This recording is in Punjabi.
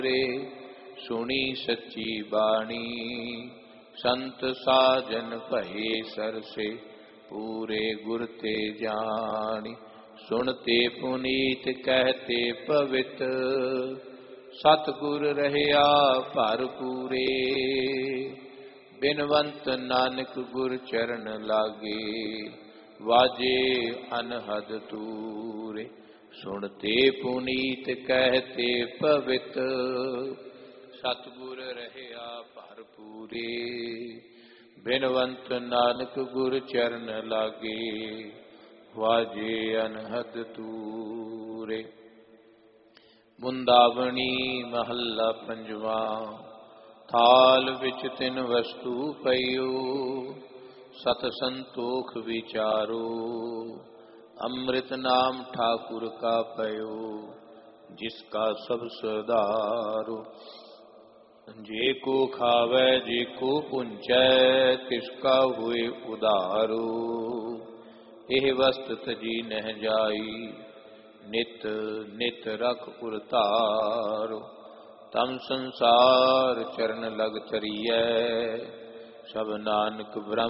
ਸੁਣੀ ਸੱਚੀ ਬਾਣੀ, ਸੰਤ ਸਾਜਨ ਭਏ ਸਰਸੇ, ਪੂਰੇ ਗੁਰ ਤੇ ਜਾਣੀ। ਸੁਣਤੇ ਪੁਨੀਤ ਕਹਿਤੇ ਪਵਿੱਤ, ਸਤਿਗੁਰ ਰਹਿਆ ਭਰਪੂਰੇ। ਬਿਨਵੰਤ ਨਾਨਕ ਗੁਰ ਚਰਨ ਲਾਗੇ, ਵਾਜੇ ਅਨਹਦ ਤੂਰੇ। ਸੁਣਤੇ ਪੁਨੀਤ ਕਹਿਤੇ ਪਵਿੱਤ, ਸਤਿਗੁਰ ਰਹਿਆ ਭਰਪੂਰੇ। ਬਿਨਵੰਤ ਨਾਨਕ ਗੁਰ ਚਰਨ ਲਾਗੇ, ਵਾਜੇ ਅਨਹਦ ਤੂਰੇ। ਬੁੰਦਾਵਣੀ ਮਹੱਲਾ ਪੰਜਵਾ। ਥਾਲ ਵਿੱਚ ਤਿੰਨ ਵਸਤੂ ਪਈਓ, ਸਤ ਸੰਤੋਖ ਵਿਚਾਰੋ। ਅੰਮ੍ਰਿਤ ਨਾਮ ਠਾਕੁਰ ਕਾ ਪਇਓ, ਜਿਸ ਕਾ ਸਭ ਸੁਧਾਰੋ। ਜੇ ਕੋ ਖਾਵੈ ਜੇ ਕੋ ਪੁੰਚੈ, ਤਿਸ ਕਾ ਹੋਏ ਉਧਾਰੋ। ਇਹ ਵਸਤ ਤਜੀ ਨਹਿ ਜਾਈ, ਨਿਤ ਨਿਤ ਰਖ ਉਰ ਧਾਰੋ। ਤਮ ਸੰਸਾਰ ਚਰਨ ਲਗ ਤਰੀਐ, ਸਭ ਨਾਨਕ ਬ੍ਰਹਮ